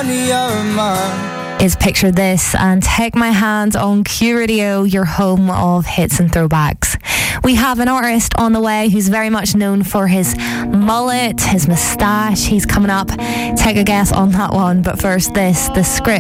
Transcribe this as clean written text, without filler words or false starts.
Is Picture This and Take My Hand on Q Radio, your home of hits and throwbacks. We have an artist on the way who's very much known for his mullet, his moustache. He's coming up. Take a guess on that one. But first, the script.